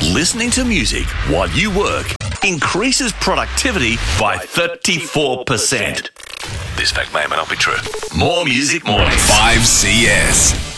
Listening to music while you work increases productivity by 34%. This fact may or may not be true. More Music Mornings. 5CS.